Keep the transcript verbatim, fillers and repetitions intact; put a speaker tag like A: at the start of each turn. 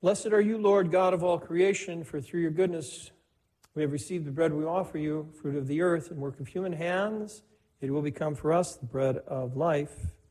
A: Blessed are you, Lord, God of all creation, for through your goodness we have received the bread we offer you, fruit of the earth and work of human hands. It will become for us the bread of life.